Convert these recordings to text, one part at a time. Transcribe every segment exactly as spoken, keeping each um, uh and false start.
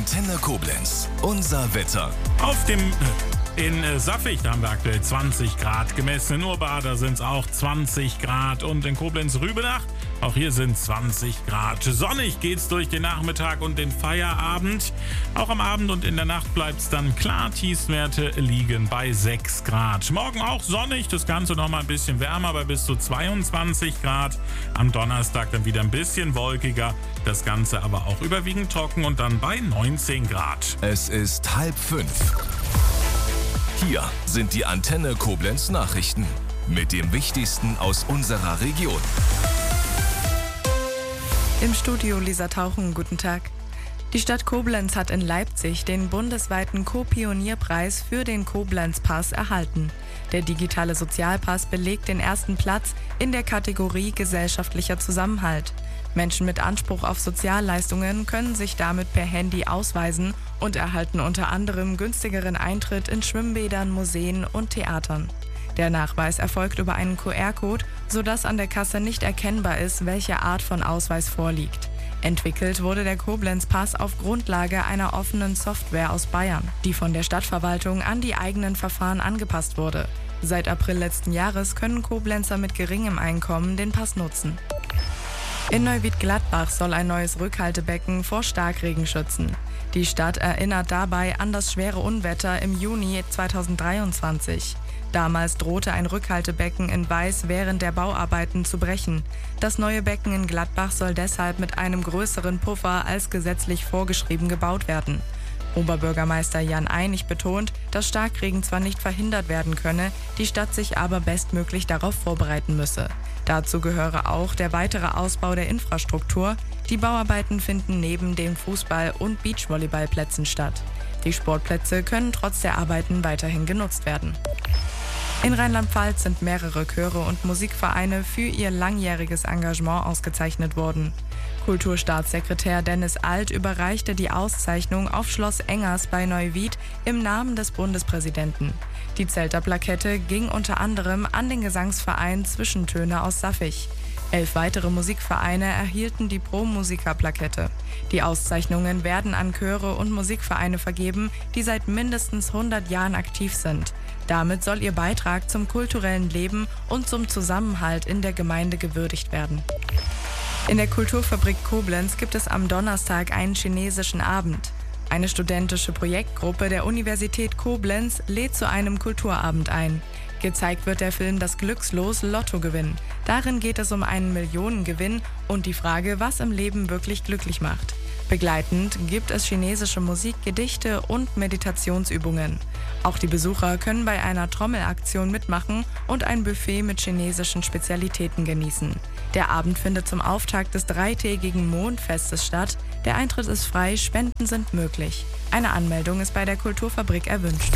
Antenne Koblenz. Unser Wetter. Auf dem in äh, Saffig, da haben wir aktuell zwanzig Grad gemessen. In Urbader sind es auch zwanzig Grad und in Koblenz-Rübenach, auch hier sind zwanzig Grad. Sonnig geht's durch den Nachmittag und den Feierabend. Auch am Abend und in der Nacht bleibt's dann klar. Tiefstwerte liegen bei sechs Grad. Morgen auch sonnig, das Ganze noch mal ein bisschen wärmer, bei bis zu zweiundzwanzig Grad. Am Donnerstag dann wieder ein bisschen wolkiger. Das Ganze aber auch überwiegend trocken und dann bei neunzehn Grad. Es ist halb fünf. Hier sind die Antenne Koblenz Nachrichten mit dem Wichtigsten aus unserer Region. Im Studio Lisa Tauchen, guten Tag. Die Stadt Koblenz hat in Leipzig den bundesweiten Co-Pionierpreis für den Koblenz-Pass erhalten. Der digitale Sozialpass belegt den ersten Platz in der Kategorie gesellschaftlicher Zusammenhalt. Menschen mit Anspruch auf Sozialleistungen können sich damit per Handy ausweisen und erhalten unter anderem günstigeren Eintritt in Schwimmbädern, Museen und Theatern. Der Nachweis erfolgt über einen Q R-Code, sodass an der Kasse nicht erkennbar ist, welche Art von Ausweis vorliegt. Entwickelt wurde der Koblenz-Pass auf Grundlage einer offenen Software aus Bayern, die von der Stadtverwaltung an die eigenen Verfahren angepasst wurde. Seit April letzten Jahres können Koblenzer mit geringem Einkommen den Pass nutzen. In Neuwied-Gladbach soll ein neues Rückhaltebecken vor Starkregen schützen. Die Stadt erinnert dabei an das schwere Unwetter im Juni zweitausenddreiundzwanzig. Damals drohte ein Rückhaltebecken in Weiß während der Bauarbeiten zu brechen. Das neue Becken in Gladbach soll deshalb mit einem größeren Puffer als gesetzlich vorgeschrieben gebaut werden. Oberbürgermeister Jan Einig betont, dass Starkregen zwar nicht verhindert werden könne, die Stadt sich aber bestmöglich darauf vorbereiten müsse. Dazu gehöre auch der weitere Ausbau der Infrastruktur. Die Bauarbeiten finden neben den Fußball- und Beachvolleyballplätzen statt. Die Sportplätze können trotz der Arbeiten weiterhin genutzt werden. In Rheinland-Pfalz sind mehrere Chöre und Musikvereine für ihr langjähriges Engagement ausgezeichnet worden. Kulturstaatssekretär Dennis Alt überreichte die Auszeichnung auf Schloss Engers bei Neuwied im Namen des Bundespräsidenten. Die Zelter-Plakette ging unter anderem an den Gesangsverein Zwischentöne aus Saffig. Elf weitere Musikvereine erhielten die Pro-Musiker-Plakette. Die Auszeichnungen werden an Chöre und Musikvereine vergeben, die seit mindestens hundert Jahren aktiv sind. Damit soll ihr Beitrag zum kulturellen Leben und zum Zusammenhalt in der Gemeinde gewürdigt werden. In der Kulturfabrik Koblenz gibt es am Donnerstag einen chinesischen Abend. Eine studentische Projektgruppe der Universität Koblenz lädt zu einem Kulturabend ein. Gezeigt wird der Film Das Glückslos Lottogewinn. Darin geht es um einen Millionengewinn und die Frage, was im Leben wirklich glücklich macht. Begleitend gibt es chinesische Musik, Gedichte und Meditationsübungen. Auch die Besucher können bei einer Trommelaktion mitmachen und ein Buffet mit chinesischen Spezialitäten genießen. Der Abend findet zum Auftakt des dreitägigen Mondfestes statt. Der Eintritt ist frei, Spenden sind möglich. Eine Anmeldung ist bei der Kulturfabrik erwünscht.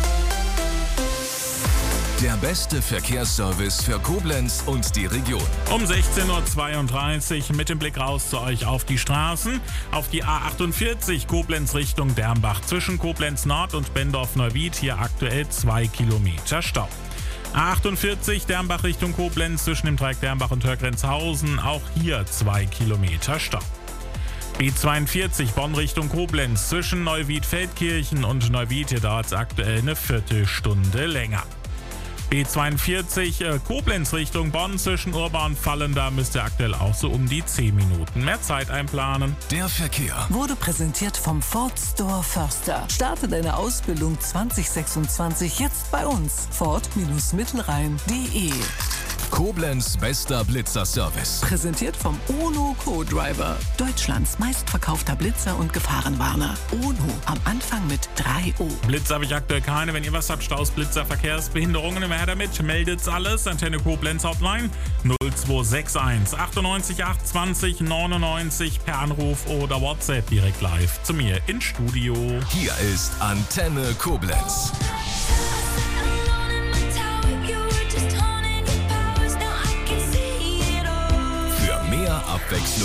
Der beste Verkehrsservice für Koblenz und die Region. Um sechzehn Uhr zweiunddreißig mit dem Blick raus zu euch auf die Straßen. Auf die A achtundvierzig Koblenz Richtung Dermbach. Zwischen Koblenz Nord und Bendorf-Neuwied hier aktuell zwei Kilometer Stau. A achtundvierzig Dermbach Richtung Koblenz zwischen dem Dreieck Dermbach und Hörgrenzhausen. Auch hier zwei Kilometer Stau. B zweiundvierzig Bonn Richtung Koblenz zwischen Neuwied-Feldkirchen und Neuwied. Hier dauert es aktuell eine Viertelstunde länger. B zweiundvierzig äh, Koblenz Richtung Bonn zwischen Urba und Fallen, da müsst ihr aktuell auch so um die zehn Minuten mehr Zeit einplanen. Der Verkehr wurde präsentiert vom Ford Store Förster. Starte deine Ausbildung zwanzig sechsundzwanzig jetzt bei uns. Ford-Mittelrhein punkt de. Koblenz bester Blitzer-Service. Präsentiert vom Ono Co-Driver. Deutschlands meistverkaufter Blitzer und Gefahrenwarner. Ono, am Anfang mit drei O. Blitz habe ich aktuell keine. Wenn ihr was habt, Staus, Blitzer, Verkehrsbehinderungen, immer her damit. Meldet's alles. Antenne Koblenz Hotline null zwei sechs eins achtundneunzig acht zwanzig neunundneunzig per Anruf oder WhatsApp direkt live zu mir ins Studio. Hier ist Antenne Koblenz. Für mehr Abwechslung